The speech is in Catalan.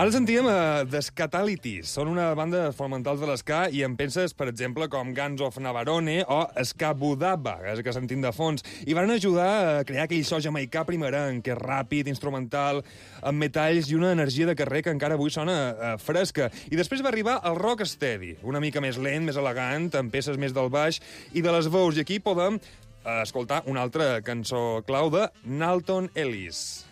Ara sentíem The Skatalities. Són una banda de fonamentals de l'esca i en penses, per exemple, com Guns of Navarone o Ska Budaba, que sentim de fons. I van ajudar a crear aquell so jamaicà primerenc, que és ràpid, instrumental, amb metalls i una energia de carrer que encara avui sona fresca. I després va arribar el rocksteady, una mica més lent, més elegant, amb peces més del baix i de les veus. I aquí podem escoltar una altra cançó clau de Nalton Ellis.